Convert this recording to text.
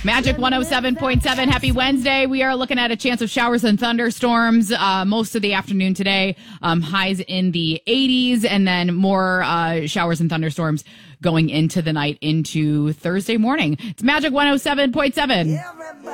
Magic 107.7. Happy Wednesday. We are looking at a chance of showers and thunderstorms most of the afternoon today. Highs in the 80s, and then more showers and thunderstorms going into the night into Thursday morning. It's Magic 107.7.